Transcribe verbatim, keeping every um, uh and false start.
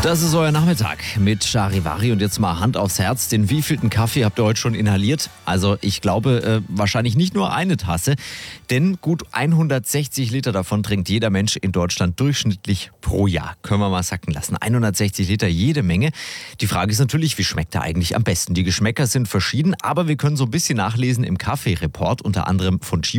Das ist euer Nachmittag mit Charivari und jetzt mal Hand aufs Herz. Den wievielten Kaffee habt ihr heute schon inhaliert? Also ich glaube äh, wahrscheinlich nicht nur eine Tasse, denn gut hundertsechzig Liter davon trinkt jeder Mensch in Deutschland durchschnittlich pro Jahr. Können wir mal sacken lassen. hundertsechzig Liter, jede Menge. Die Frage ist natürlich, wie schmeckt er eigentlich am besten? Die Geschmäcker sind verschieden, aber wir können so ein bisschen nachlesen im Kaffee-Report, unter anderem von